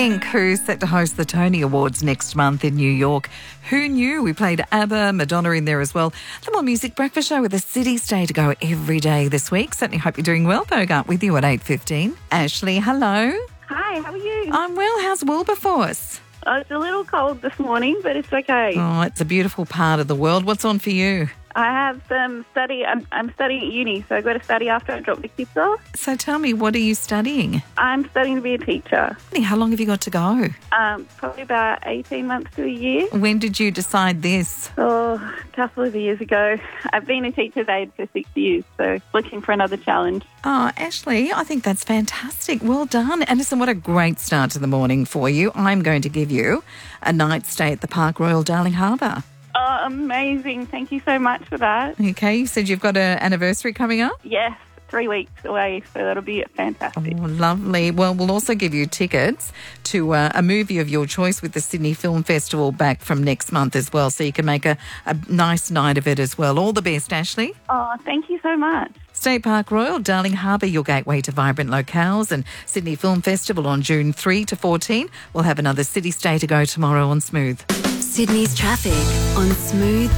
Pink, who's set to host the Tony Awards next month in New York. Who knew? We played ABBA, Madonna in there as well. The More Music Breakfast Show with a City Stay to go every day this week. Certainly hope you're doing well. Bogart with you at 8:15. Ashley, hello. Hi, how are you? I'm well. How's Wilberforce? Oh, it's a little cold this morning, but it's okay. Oh, it's a beautiful part of the world. What's on for you? I have some study. I'm studying at uni, so I go to study after I drop the kids off. So tell me, what are you studying? I'm studying to be a teacher. How long have you got to go? Probably about 18 months to a year. When did you decide this? Oh, a couple of years ago. I've been a teacher's aide for 6 years, so looking for another challenge. Oh, Ashley, I think that's fantastic. Well done. And listen, what a great start to the morning for you. I'm going to give you a night stay at the Park Royal Darling Harbour. Oh, amazing. Thank you so much for that. Okay, you said you've got an anniversary coming up? Yes, 3 weeks away, so that'll be fantastic. Oh, lovely. Well, we'll also give you tickets to a movie of your choice with the Sydney Film Festival back from next month as well, so you can make a nice night of it as well. All the best, Ashley. Oh, thank you so much. State Park Royal, Darling Harbour, your gateway to vibrant locales, and Sydney Film Festival on June 3 to 14. We'll have another City Stay to go tomorrow on Smooth. Sydney's traffic on Smooth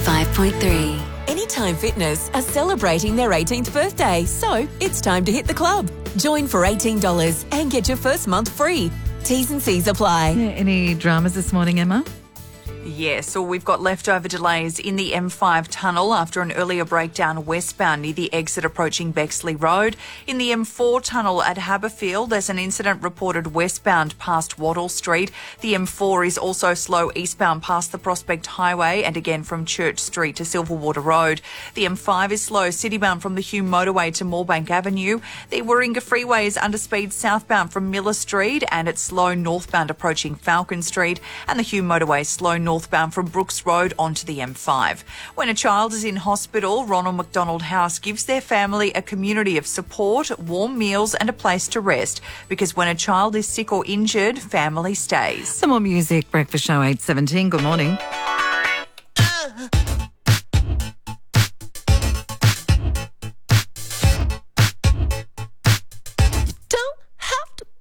95.3. Anytime Fitness are celebrating their 18th birthday, so it's time to hit the club. Join for $18 and get your first month free. T's and C's apply. Yeah, any dramas this morning, Emma? Yes, so we've got leftover delays in the M5 tunnel after an earlier breakdown westbound near the exit approaching Bexley Road. In the M4 tunnel at Haberfield, there's an incident reported westbound past Wattle Street. The M4 is also slow eastbound past the Prospect Highway and again from Church Street to Silverwater Road. The M5 is slow citybound from the Hume Motorway to Moorebank Avenue. The Warringah Freeway is underspeed southbound from Miller Street and it's slow northbound approaching Falcon Street, and the Hume Motorway is slow northbound from Brooks Road onto the M5. When a child is in hospital, Ronald McDonald House gives their family a community of support, warm meals and a place to rest, because when a child is sick or injured, family stays. Some more music, Breakfast Show 8:17. Good morning.